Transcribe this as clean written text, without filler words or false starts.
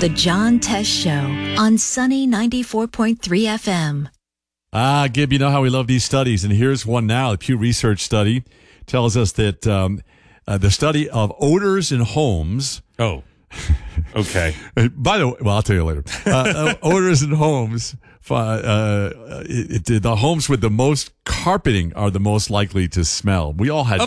The John Tesh Show on Sunny 94.3 FM. Gib, you know how we love these studies, and here's one now. The Pew Research study tells us that the study of odors in homes. Oh, okay. By the way, well, I'll tell you later. Odors in homes. The homes with the most carpeting are the most likely to smell. We all had